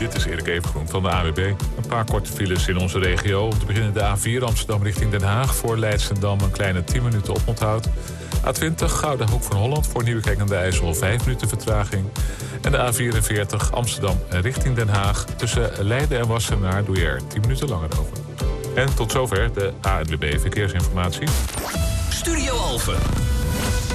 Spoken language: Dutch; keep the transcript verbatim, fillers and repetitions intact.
dit is Erik Evengroen van de A N W B. Een paar korte files in onze regio. Om te beginnen de A vier Amsterdam richting Den Haag. Voor Leidschendam een kleine tien minuten oponthoud. A twintig Gouden Hoek van Holland voor Nieuwekerk aan de IJssel vijf minuten vertraging. En de A vierenveertig Amsterdam richting Den Haag. Tussen Leiden en Wassenaar doe je er tien minuten langer over. En tot zover de A N W B Verkeersinformatie. Studio Alphen.